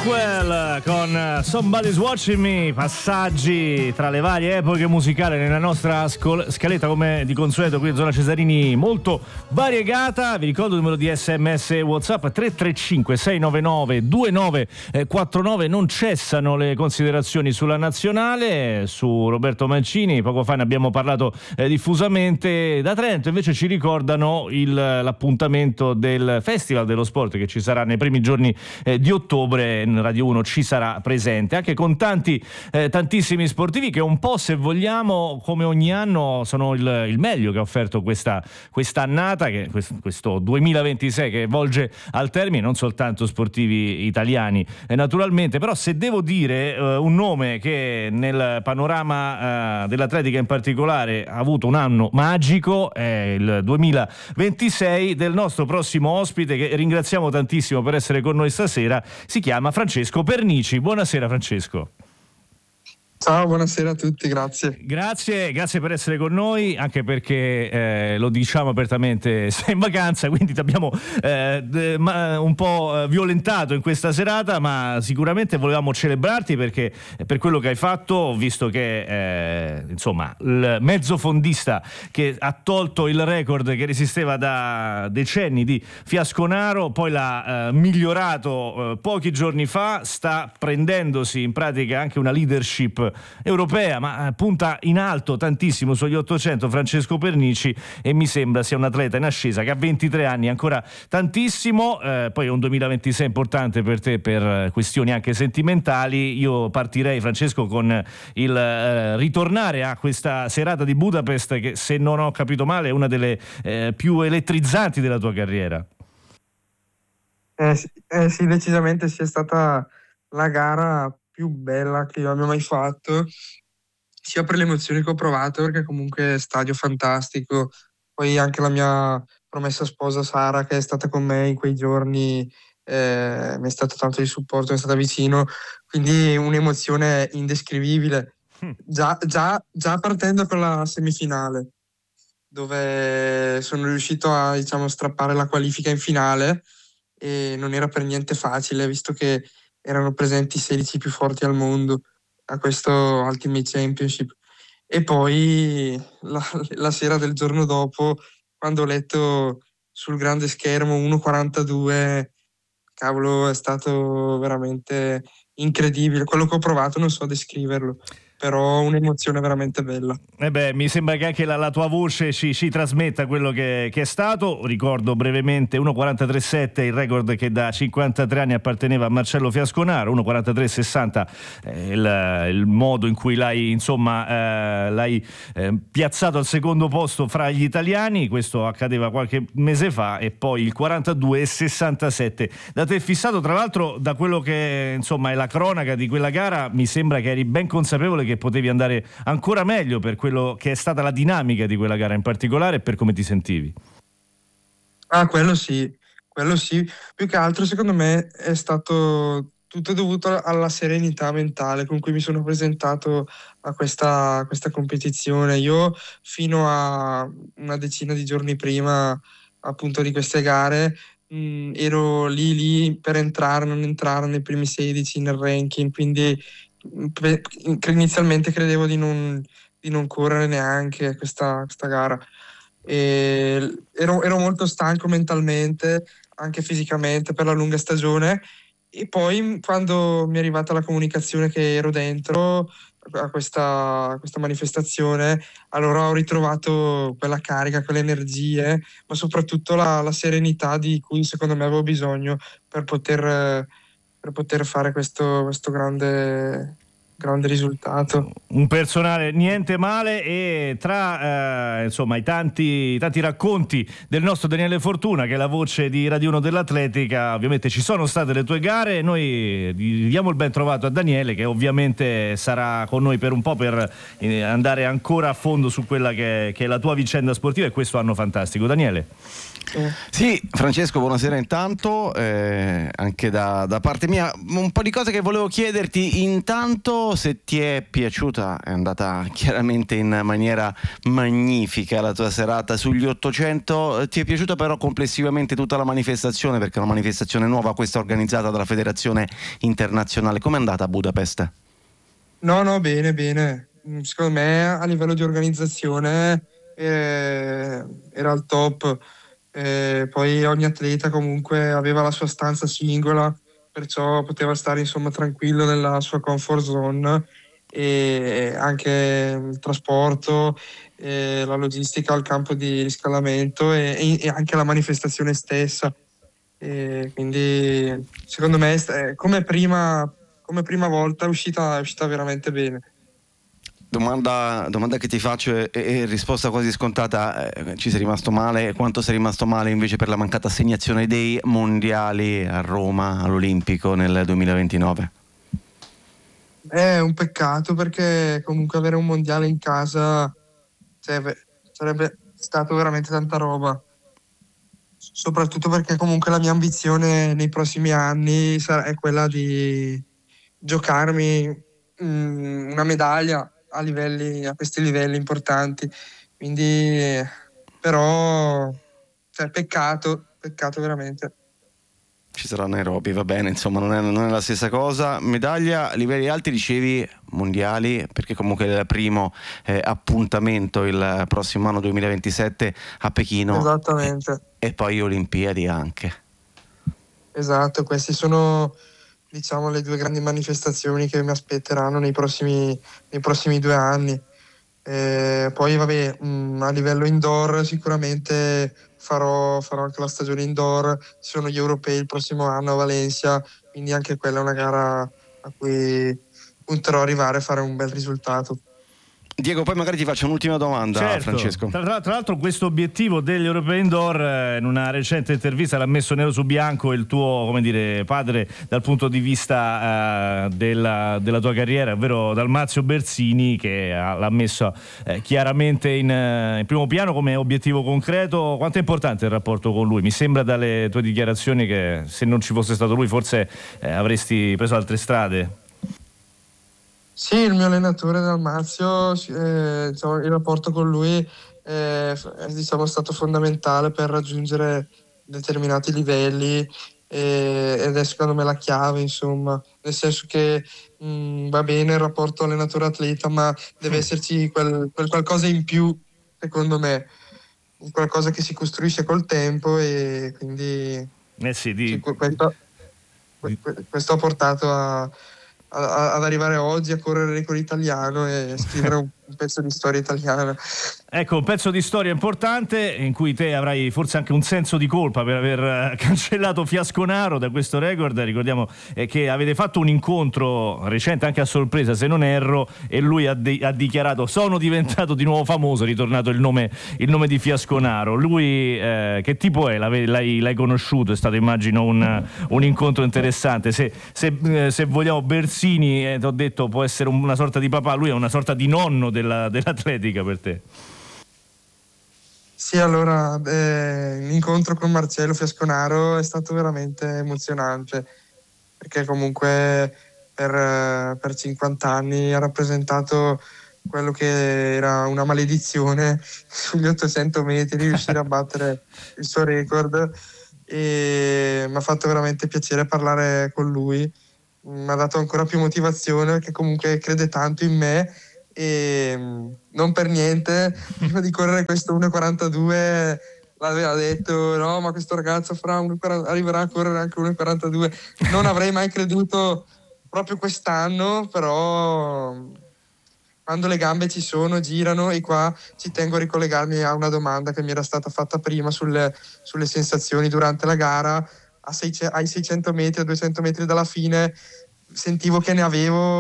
Rockwell con Somebody's Watching Me, passaggi tra le varie epoche musicali nella nostra scaletta come di consueto qui in zona Cesarini, molto variegata. Vi ricordo il numero di SMS e WhatsApp 335 699 2949. Non cessano le considerazioni sulla nazionale, su Roberto Mancini, poco fa ne abbiamo parlato diffusamente. Da Trento invece ci ricordano l'appuntamento del Festival dello Sport che ci sarà nei primi giorni di ottobre. Radio 1 ci sarà presente anche con tantissimi sportivi che un po', se vogliamo, come ogni anno sono il meglio che ha offerto questa annata, che questo 2026 che volge al termine, non soltanto sportivi italiani naturalmente. Però se devo dire un nome che nel panorama dell'atletica in particolare ha avuto un anno magico, è il 2026 del nostro prossimo ospite, che ringraziamo tantissimo per essere con noi stasera. Si chiama Francesco Pernici. Buonasera Francesco. Ciao, buonasera a tutti, grazie. Grazie per essere con noi, anche perché lo diciamo apertamente, sei in vacanza, quindi ti abbiamo un po' violentato in questa serata, ma sicuramente volevamo celebrarti perché per quello che hai fatto, visto che insomma il mezzofondista che ha tolto il record che resisteva da decenni di Fiasconaro, poi l'ha migliorato pochi giorni fa, sta prendendosi in pratica anche una leadership europea, ma punta in alto tantissimo sugli 800 Francesco Pernici, e mi sembra sia un atleta in ascesa che ha 23 anni, ancora tantissimo. Poi è un 2026 importante per te per questioni anche sentimentali. Io partirei, Francesco, con il ritornare a questa serata di Budapest che, se non ho capito male, è una delle più elettριzzanti della tua carriera. Sì, decisamente sì, è stata la gara più bella che io abbia mai fatto, sia per le emozioni che ho provato, perché comunque stadio fantastico, poi anche la mia promessa sposa Sara, che è stata con me in quei giorni, mi è stato tanto di supporto, mi è stata vicino, quindi un'emozione indescrivibile. Già partendo con la semifinale, dove sono riuscito a, diciamo, strappare la qualifica in finale, e non era per niente facile, visto che erano presenti 16 più forti al mondo a questo Ultimate Championship. E poi la sera del giorno dopo, quando ho letto sul grande schermo 1,42, cavolo, è stato veramente incredibile. Quello che ho provato non so descriverlo, però un'emozione veramente bella. Mi sembra che anche la tua voce ci trasmetta quello che è stato. Ricordo brevemente 1,43,7 il record che da 53 anni apparteneva a Marcello Fiasconaro, 1,43,60 il modo in cui l'hai piazzato al secondo posto fra gli italiani. Questo accadeva qualche mese fa. E poi il 42,67 da te fissato. Tra l'altro, da quello che insomma è la cronaca di quella gara, mi sembra che eri ben consapevole che potevi andare ancora meglio per quello che è stata la dinamica di quella gara in particolare e per come ti sentivi. Quello sì. Più che altro, secondo me, è stato tutto dovuto alla serenità mentale con cui mi sono presentato a questa competizione. Io, fino a una decina di giorni prima, appunto, di queste gare, ero lì per non entrare nei primi 16 nel ranking, quindi inizialmente credevo di non correre neanche questa gara. E ero molto stanco mentalmente, anche fisicamente, per la lunga stagione. E poi, quando mi è arrivata la comunicazione che ero dentro a questa manifestazione, allora ho ritrovato quella carica, quelle energie, ma soprattutto la serenità di cui secondo me avevo bisogno per poter fare questo grande risultato. Un personale niente male. E tra insomma i tanti racconti del nostro Daniele Fortuna, che è la voce di Radio 1 dell'atletica, ovviamente ci sono state le tue gare. Noi diamo il ben trovato a Daniele, che ovviamente sarà con noi per un po' per andare ancora a fondo su quella che è la tua vicenda sportiva e questo anno fantastico. Daniele. Sì, Francesco, buonasera intanto, anche da parte mia. Un po' di cose che volevo chiederti. Intanto so se ti è piaciuta, è andata chiaramente in maniera magnifica la tua serata sugli 800, ti è piaciuta però complessivamente tutta la manifestazione, perché è una manifestazione nuova questa organizzata dalla Federazione Internazionale. Com'è andata a Budapest? No, bene. Secondo me a livello di organizzazione era al top. Poi ogni atleta comunque aveva la sua stanza singola, perciò poteva stare insomma tranquillo nella sua comfort zone, e anche il trasporto, la logistica al campo di riscaldamento e anche la manifestazione stessa. Quindi secondo me come prima volta è uscita veramente bene. Domanda che ti faccio e risposta quasi scontata, ci sei rimasto male? Quanto sei rimasto male invece per la mancata assegnazione dei mondiali a Roma all'Olimpico nel 2029? È un peccato, perché comunque avere un mondiale in casa sarebbe stato veramente tanta roba, soprattutto perché comunque la mia ambizione nei prossimi anni è quella di giocarmi una medaglia a questi livelli importanti. Quindi però peccato veramente. Ci sarà Nairobi, va bene, insomma non è la stessa cosa. Medaglia a livelli alti, dicevi, mondiali, perché comunque è il primo appuntamento il prossimo anno 2027 a Pechino. Esattamente. E poi Olimpiadi anche. Esatto, questi sono, diciamo, le due grandi manifestazioni che mi aspetteranno nei prossimi 2 anni. Poi vabbè, a livello indoor sicuramente farò anche la stagione indoor. Ci sono gli europei il prossimo anno a Valencia, quindi anche quella è una gara a cui punterò a arrivare a fare un bel risultato. Diego, poi magari ti faccio un'ultima domanda, certo. Francesco. Tra l'altro questo obiettivo degli europei indoor, in una recente intervista l'ha messo nero su bianco il tuo, come dire, padre dal punto di vista della tua carriera, ovvero Dalmazio Bersini, che l'ha messo chiaramente in primo piano come obiettivo concreto. Quanto è importante il rapporto con lui? Mi sembra dalle tue dichiarazioni che se non ci fosse stato lui forse avresti preso altre strade. Sì, il mio allenatore Dalmazio, diciamo, il rapporto con lui è stato fondamentale per raggiungere determinati livelli, ed è secondo me la chiave, insomma, nel senso che va bene il rapporto allenatore-atleta, ma deve esserci quel qualcosa in più, secondo me, qualcosa che si costruisce col tempo, e quindi questo ha portato ad arrivare oggi a correre il record italiano e scrivere un pezzo di storia italiana. Ecco, un pezzo di storia importante in cui te avrai forse anche un senso di colpa per aver cancellato Fiasconaro da questo record. Ricordiamo che avete fatto un incontro recente, anche a sorpresa se non erro, e lui ha dichiarato: sono diventato di nuovo famoso, è ritornato il nome di Fiasconaro. Lui che tipo è? L'hai conosciuto? È stato, immagino, un incontro interessante. Se vogliamo, Bersini, ti ho detto, può essere una sorta di papà, lui è una sorta di nonno dell'atletica per te. Sì, allora l'incontro con Marcello Fiasconaro è stato veramente emozionante, perché comunque per 50 anni ha rappresentato quello che era una maledizione sugli 800 metri, riuscire a battere il suo record, e mi ha fatto veramente piacere parlare con lui. Mi ha dato ancora più motivazione, perché comunque crede tanto in me, e non per niente prima di correre questo 1,42 l'aveva detto: no, ma questo ragazzo arriverà a correre anche 1,42. Non avrei mai creduto proprio quest'anno, però quando le gambe ci sono, girano. E qua ci tengo a ricollegarmi a una domanda che mi era stata fatta prima sulle sensazioni durante la gara. Ai 600 metri, a 200 metri dalla fine, sentivo che ne avevo